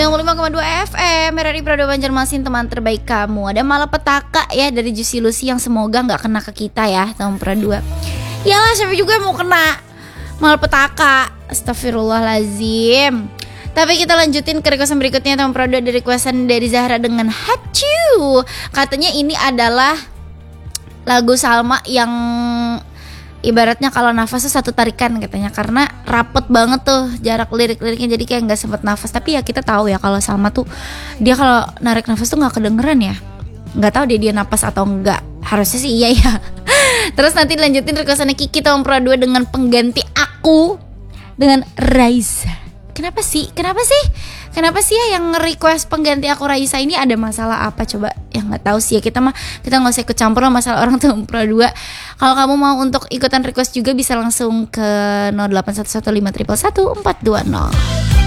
95,2 FM RRI Prado Banjarmasin, teman terbaik kamu. Ada malapetaka ya dari Juicy Lucy yang semoga gak kena ke kita ya, teman Prado. Yalah, siapa juga mau kena malapetaka. Astagfirullahalazim. Tapi kita lanjutin ke requestan berikutnya, teman Prado. Dari requestan dari Zahra dengan Hacu. Katanya ini adalah lagu Salma yang ibaratnya kalau nafas tuh satu tarikan katanya, karena rapet banget tuh jarak lirik-liriknya, jadi kayak nggak sempet nafas. Tapi ya kita tahu ya kalau Salma tuh dia kalau narik nafas tuh nggak kedengeran ya, nggak tahu dia nafas atau enggak, harusnya sih iya ya. Terus nanti lanjutin requestannya Kiki tahun Pro 2 dengan Pengganti Aku dengan Raisa. Kenapa sih ya yang nge-request Pengganti Aku Raisa ini? Ada masalah apa coba? Ya nggak tahu sih ya, kita nggak usah ikut campur lah masalah orang tuh Pro 2. Kalau kamu mau untuk ikutan request juga bisa langsung ke 081151111420.